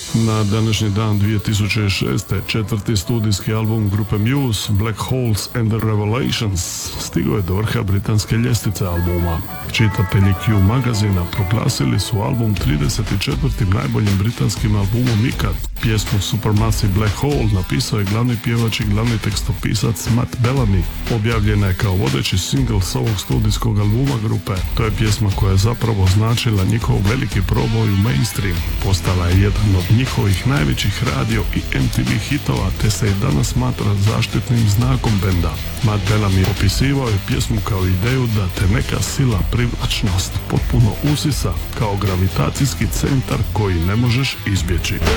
Na današnji dan 2006. četvrti studijski album grupe Muse, Black Holes and the Revelations, stigao je do vrha britanske ljestvice albuma. Čitatelji Q magazina proglasili su album 34. najboljim britanskim albumom ikad. Pjesmu Supermassive Black Hole napisao je glavni pjevač i glavni tekstopisac Matt Bellamy. Objavljena je kao vodeći singl s ovog studijskog albuma grupe. To je pjesma koja je zapravo značila njihov veliki proboj u mainstream. Postala je jedan od njihovih najvećih radio i MTV hitova, te se i danas smatra zaštitnim znakom benda. Matt Bellamy opisivao je pjesmu kao ideju da te neka sila, privlačnost potpuno usisa, kao gravitacijski centar koji ne možeš izbjeći.